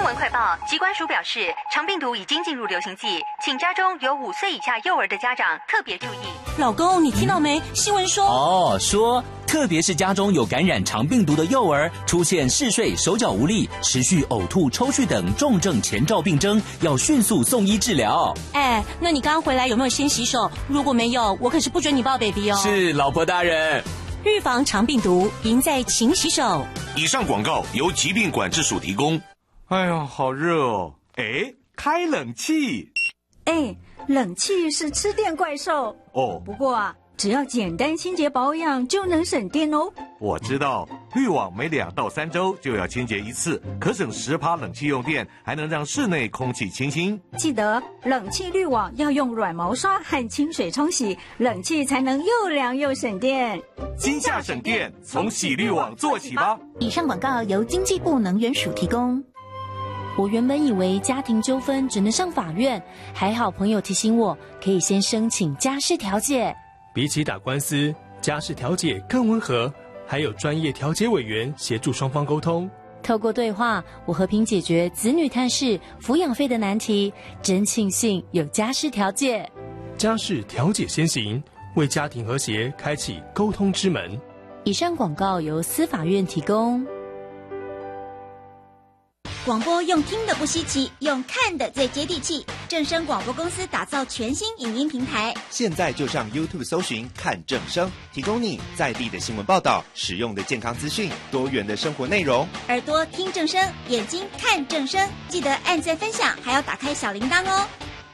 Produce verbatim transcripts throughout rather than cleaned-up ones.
新闻快报，疾管署表示，肠病毒已经进入流行季，请家中有五岁以下幼儿的家长特别注意。 老公，你听到没？新闻说哦，说特别是家中有感染肠病毒的幼儿，出现嗜睡、手脚无力、持续呕吐、抽搐等重症前兆病征，要迅速送医治疗。 哎，那你刚刚回来有没有先洗手？如果没有，我可是不准你抱 baby 哦。 是，老婆大人。 预防肠病毒，赢在勤洗手。 以上广告由疾病管制署提供。 哎呀，好热哦！哎，开冷气。 哎，冷气是吃电怪兽哦。 不过啊，只要简单清洁保养就能省电哦。 我知道，滤网每两到三周就要清洁一次，可省十趴冷气用电，还能让室内空气清新。 记得冷气滤网要用软毛刷和清水冲洗，冷气才能又凉又省电。 今夏省电，从洗滤网做起吧。 以上广告由经济部能源署提供。 我原本以为家庭纠纷只能上法院，还好朋友提醒我，可以先申请家事调解。 比起打官司，家事调解更温和，还有专业调解委员协助双方沟通。 透过对话，我和平解决子女探视、抚养费的难题，真庆幸有家事调解。 家事调解先行，为家庭和谐开启沟通之门。 以上广告由司法院提供。 广播用听的不稀奇，用看的最接地气。正声广播公司打造全新影音平台， 现在就上 YouTube 搜寻看正声，提供你在地的新闻报道、实用的健康资讯、多元的生活内容。 耳朵听正声，眼睛看正声，记得按赞分享，还要打开小铃铛哦。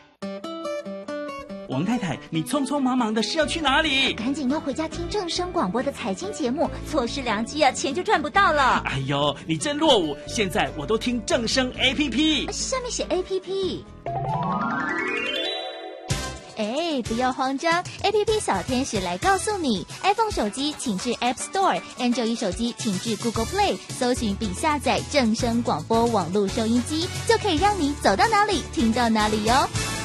王太太，你匆匆忙忙的是要去哪里？ 赶紧要回家听正声广播的财经节目，错失良机啊，钱就赚不到了。 哎呦，你真落伍！现在我都听正声 A P P， 下面写 A P P。哎，不要慌张 ，A P P 小天使来告诉你 ，iPhone 手机请至 App Store，Android 手机请至 Google Play， 搜寻并下载正声广播网络收音机，就可以让你走到哪里听到哪里哟。